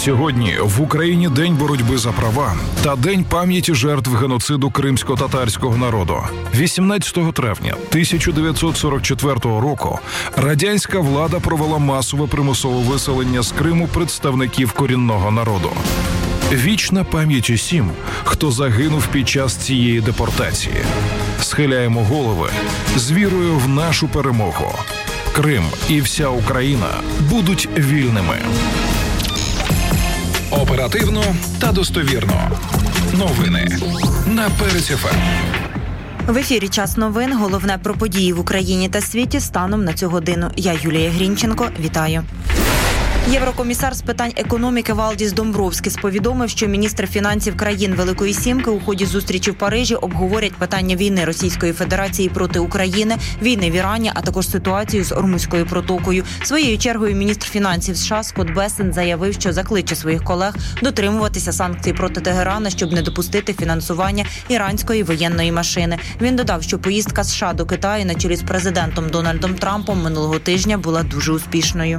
Сьогодні в Україні День боротьби за права та День пам'яті жертв геноциду кримсько-татарського народу. 18 травня 1944 року радянська влада провела масове примусове виселення з Криму представників корінного народу. Вічна пам'ять усім, хто загинув під час цієї депортації. Схиляємо голови з вірою в нашу перемогу. Крим і вся Україна будуть вільними. Оперативно та достовірно. Новини на Перець ФМ. В ефірі «Час новин». Головне про події в Україні та світі станом на цю годину. Я Юлія Грінченко. Вітаю. Єврокомісар з питань економіки Валдіс Домбровскіс повідомив, що міністри фінансів країн Великої Сімки у ході зустрічі в Парижі обговорять питання війни Російської Федерації проти України, війни в Ірані, а також ситуацію з Ормузькою протокою. Своєю чергою міністр фінансів США Скотт Бессент заявив, що закличе своїх колег дотримуватися санкцій проти Тегерана, щоб не допустити фінансування іранської воєнної машини. Він додав, що поїздка США до Китаю на чолі з президентом Дональдом Трампом минулого тижня була дуже успішною.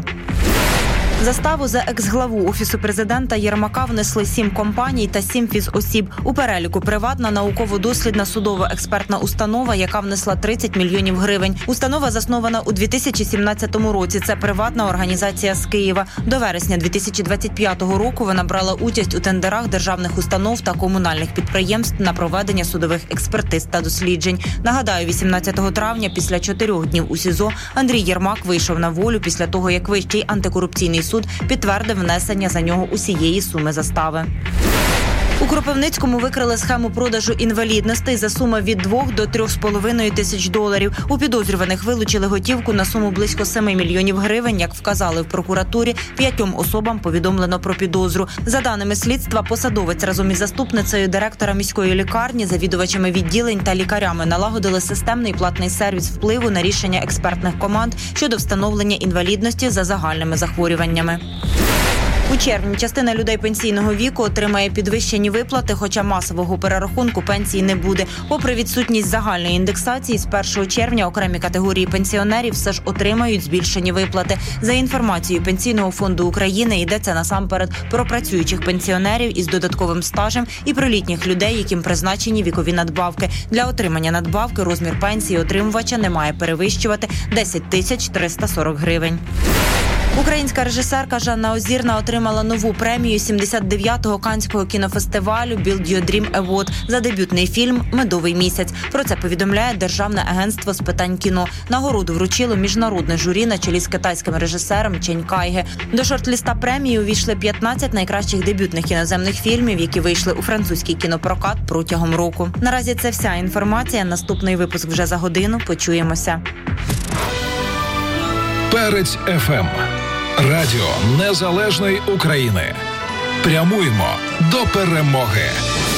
Заставу за екс-главу Офісу президента Єрмака внесли 7 компаній та 7 фізосіб. У переліку приватна науково-дослідна судова експертна установа, яка внесла 30 мільйонів гривень. Установа заснована у 2017 році. Це приватна організація з Києва. До вересня 2025 року вона брала участь у тендерах державних установ та комунальних підприємств на проведення судових експертиз та досліджень. Нагадаю, 18 травня після 4 днів у СІЗО Андрій Єрмак вийшов на волю після того, як Вищий антикорупційний суд підтвердив внесення за нього усієї суми застави. У Кропивницькому викрили схему продажу інвалідностей за суми від 2 до 3,5 тисяч доларів. У підозрюваних вилучили готівку на суму близько 7 мільйонів гривень. Як вказали в прокуратурі, 5 особам повідомлено про підозру. За даними слідства, посадовець разом із заступницею директора міської лікарні, завідувачами відділень та лікарями налагодили системний платний сервіс впливу на рішення експертних команд щодо встановлення інвалідності за загальними захворюваннями. У червні частина людей пенсійного віку отримає підвищені виплати, хоча масового перерахунку пенсій не буде. Попри відсутність загальної індексації, з 1 червня окремі категорії пенсіонерів все ж отримають збільшені виплати. За інформацією Пенсійного фонду України, йдеться насамперед про працюючих пенсіонерів із додатковим стажем і про літніх людей, яким призначені вікові надбавки. Для отримання надбавки розмір пенсії отримувача не має перевищувати 10 тисяч 340 гривень. Українська режисерка Жанна Озірна отримала нову премію 79-го Каннського кінофестивалю «Build Your Dream Award» за дебютний фільм «Медовий місяць». Про це повідомляє Державне агентство з питань кіно. Нагороду вручило міжнародне журі на чолі з китайським режисером Чен Кайге. До шорт-ліста премії увійшли 15 найкращих дебютних іноземних фільмів, які вийшли у французький кінопрокат протягом року. Наразі це вся інформація. Наступний випуск вже за годину. Почуємося. Перець ФМ. Радіо Незалежної України. Прямуємо до перемоги.